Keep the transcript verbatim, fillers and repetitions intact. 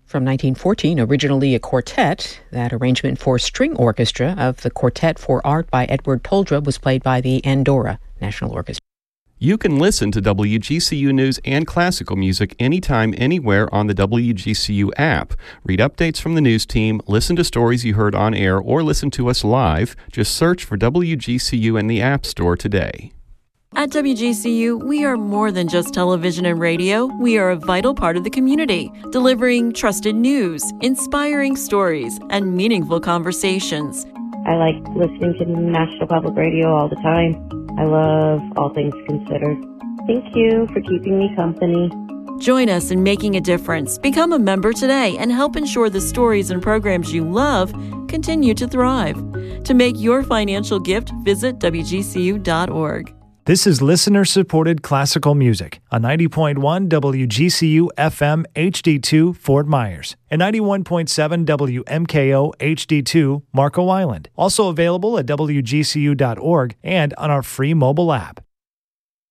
From nineteen fourteen, originally a quartet, that arrangement for string orchestra of the Quartet for Art by Edward Toldra was played by the Andorra National Orchestra. You can listen to W G C U News and classical music anytime, anywhere on the W G C U app. Read updates from the news team, listen to stories you heard on air, or listen to us live. Just search for W G C U in the App Store today. At W G C U, we are more than just television and radio. We are a vital part of the community, delivering trusted news, inspiring stories, and meaningful conversations. I like listening to National Public Radio all the time. I love All Things Considered. Thank you for keeping me company. Join us in making a difference. Become a member today and help ensure the stories and programs you love continue to thrive. To make your financial gift, visit W G C U dot org. This is listener-supported classical music on ninety point one W G C U F M H D two Fort Myers and ninety-one point seven W M K O H D two Marco Island. Also available at W G C U dot org and on our free mobile app.